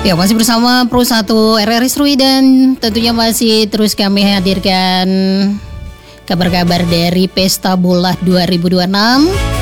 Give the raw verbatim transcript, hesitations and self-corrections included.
Ya, masih bersama Pro satu R R I Serui dan tentunya masih terus kami hadirkan kabar-kabar dari Pesta Bola dua ribu dua puluh enam.